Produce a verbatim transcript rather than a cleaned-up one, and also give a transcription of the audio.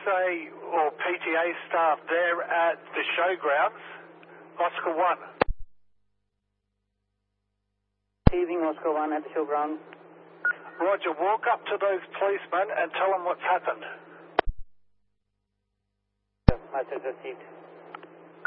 A or P T A staff there at the showgrounds? Oscar one. Receiving Oscar one at the showgrounds. Roger, walk up to those policemen and tell them what's happened. Message received.